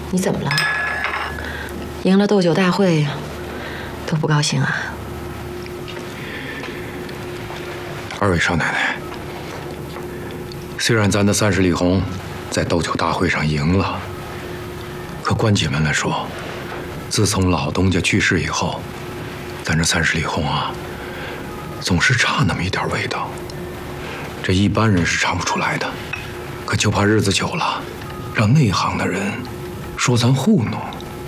你怎么了？赢了斗酒大会都不高兴啊？ 二位少奶奶，虽然咱的30里红在斗酒大会上赢了，可关起门来说，自从老东家去世以后，咱这30里红啊，总是差那么一点味道。这一般人是尝不出来的，可就怕日子久了，让内行的人说咱糊弄。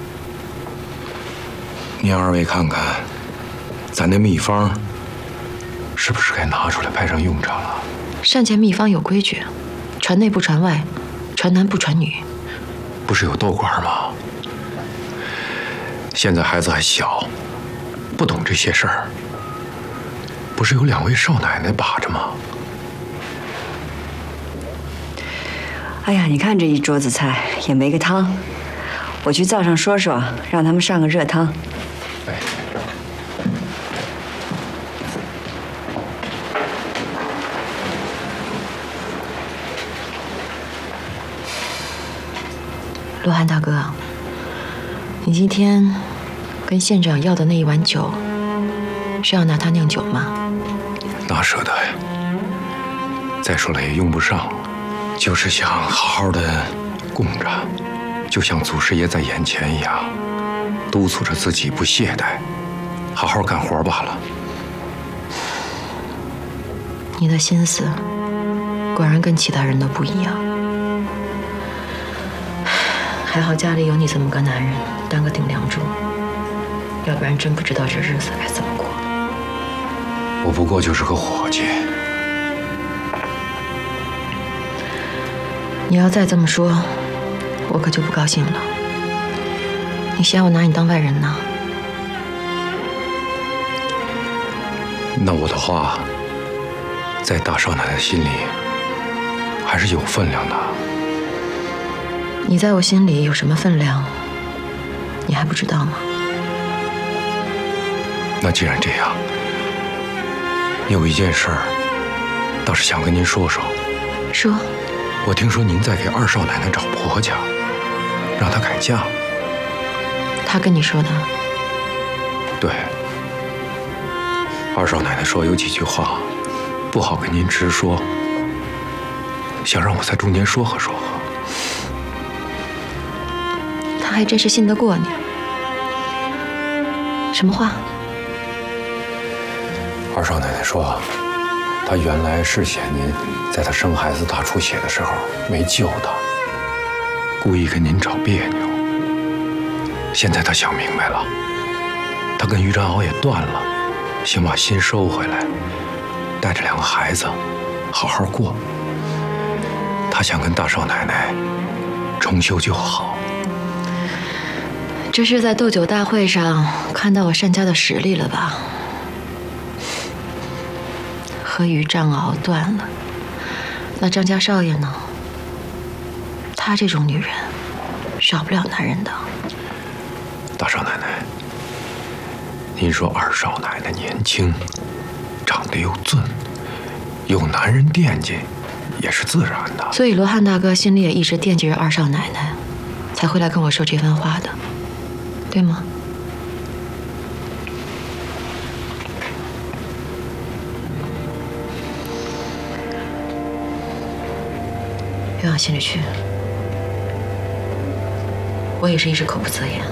您二位看看，咱那秘方是不是该拿出来派上用场了？ 单家秘方有规矩，传内不传外，传男不传女。 不是有豆馆吗？现在孩子还小，不懂这些事儿。不是有2位少奶奶把着吗？ 哎呀，你看这一桌子菜也没个汤，我去灶上说说，让他们上个热汤。 哎， 罗汉大哥，你今天跟县长要的那一碗酒，是要拿它酿酒吗？ 哪舍得呀！再说了也用不上，就是想好好的供着，就像祖师爷在眼前一样，督促着自己不懈怠，好好干活罢了。 你的心思果然跟其他人都不一样。还好家里有你这么个男人当个顶梁柱，要不然真不知道这日子该怎么过。 我不过就是个伙计。 你要再这么说，我可就不高兴了。你嫌我拿你当外人呢？ 那我的话，在大少奶奶心里还是有分量的。 你在我心里有什么分量，你还不知道吗？ 那既然这样，有一件事儿，倒是想跟您说说。 说。 我听说您在给二少奶奶找婆家，让她改嫁。 她跟你说的？ 对。二少奶奶说有几句话不好跟您直说，想让我在中间说和说和。 她还真是信得过你。什么话？ 二少奶奶说，她原来是嫌您在她生孩子大出血的时候没救她，故意跟您找别扭。现在她想明白了，她跟于占鳌也断了，想把心收回来，带着2个孩子好好过。她想跟大少奶奶重修旧好。 这是在斗酒大会上看到我单家的实力了吧？和于占鳌断了，那张家少爷呢？她这种女人，少不了男人的。 大少奶奶，您说二少奶奶年轻，长得又俊，有男人惦记，也是自然的。 所以罗汉大哥心里也一直惦记着二少奶奶，才会来跟我说这番话的，对吗？别往心里去，我也是一直口不择言。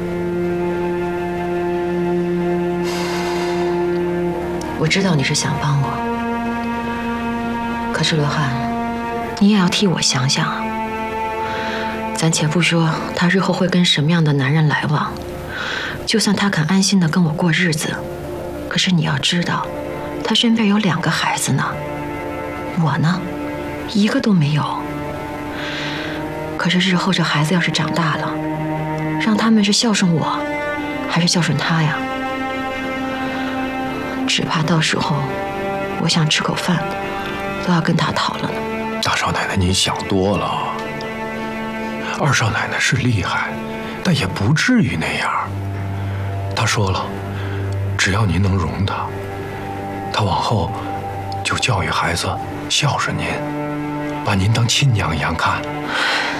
我知道你是想帮我，可是罗汉，你也要替我想想啊。咱且不说他日后会跟什么样的男人来往，就算他肯安心的跟我过日子，可是你要知道，他身边有2个孩子呢，我呢，一个都没有。可是日后这孩子要是长大了，让他们是孝顺我，还是孝顺他呀？只怕到时候，我想吃口饭，都要跟他讨了呢。 大少奶奶，您想多了。二少奶奶是厉害，但也不至于那样。她说了，只要您能容她，她往后就教育孩子孝顺您，把您当亲娘一样看。